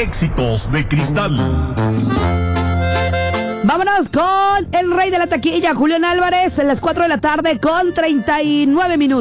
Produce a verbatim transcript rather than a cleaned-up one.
Éxitos de Cristal. Vámonos con el rey de la taquilla, Julián Álvarez, a las cuatro de la tarde con treinta y nueve minutos.